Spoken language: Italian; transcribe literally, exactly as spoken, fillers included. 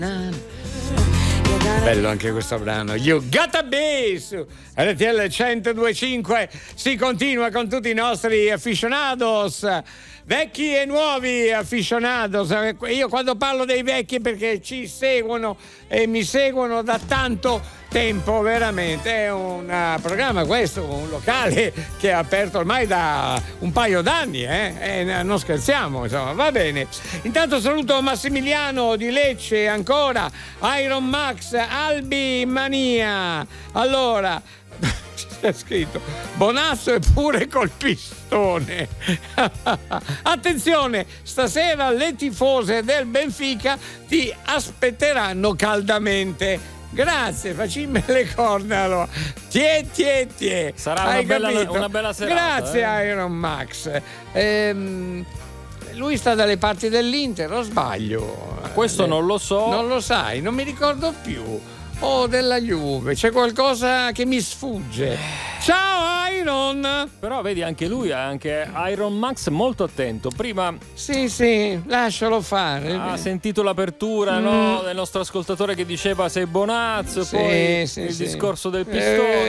Bello anche questo brano. You Gotta Be su R T L centodue e cinque. Si continua con tutti i nostri aficionados, vecchi e nuovi aficionados. Io quando parlo dei vecchi perché ci seguono e mi seguono da tanto tempo, veramente è un programma questo, un locale che è aperto ormai da un paio d'anni, eh? E non scherziamo, insomma, va bene. Intanto saluto Massimiliano di Lecce, ancora Iron Max, Albi Mania. Allora c'è scritto Bonazzo e pure col pistone. Attenzione, stasera le tifose del Benfica ti aspetteranno caldamente. Grazie, facimmi le corna allora. Tie, tie, tie. Sarà una bella, una bella serata. Grazie eh? Iron Max. Ehm, lui sta dalle parti dell'Inter, o sbaglio? Questo eh, non lo so. Non lo sai, non mi ricordo più. O della Juve, c'è qualcosa che mi sfugge. Ciao Iron! Però vedi, anche lui è anche Iron Max molto attento. Prima sì, sì, lascialo fare. Ha sentito l'apertura mm. no, del nostro ascoltatore che diceva sei Bonazzo, sì, poi sì, il sì. discorso del pistone.